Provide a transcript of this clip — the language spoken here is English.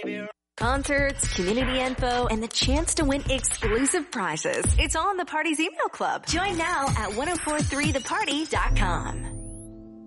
Concerts, community info, and the chance to win exclusive prizes. It's all in the Party's email club. Join now at 1043theparty.com.